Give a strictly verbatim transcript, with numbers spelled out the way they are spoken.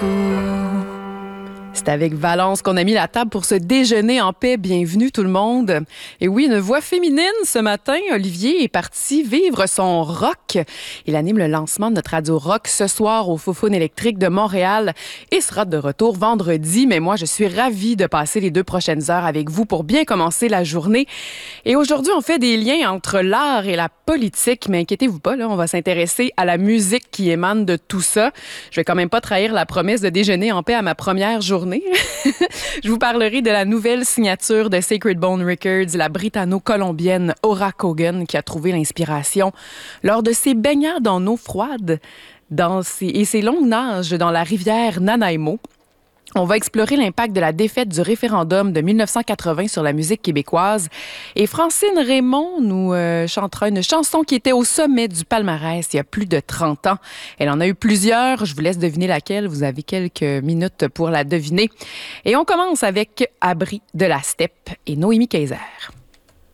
cool. C'est avec Valence qu'on a mis la table pour ce déjeuner en paix. Bienvenue tout le monde. Et oui, une voix féminine ce matin. Olivier est parti vivre son rock. Il anime le lancement de notre radio rock ce soir au Foufoune électrique de Montréal et sera de retour vendredi. Mais moi, je suis ravie de passer les deux prochaines heures avec vous pour bien commencer la journée. Et aujourd'hui, on fait des liens entre l'art et la politique. Mais inquiétez-vous pas, là, on va s'intéresser à la musique qui émane de tout ça. Je vais quand même pas trahir la promesse de déjeuner en paix à ma première journée. Je vous parlerai de la nouvelle signature de Sacred Bone Records, la britanno-colombienne Aura Cogan, qui a trouvé l'inspiration lors de ses baignades en eau froide dans ses, et ses longues nages dans la rivière Nanaimo. On va explorer l'impact de la défaite du référendum de dix-neuf cent quatre-vingts sur la musique québécoise. Et Francine Raymond nous euh, chantera une chanson qui était au sommet du palmarès il y a plus de trente ans. Elle en a eu plusieurs. Je vous laisse deviner laquelle. Vous avez quelques minutes pour la deviner. Et on commence avec Abri de la Steppe et Noémie Kayser.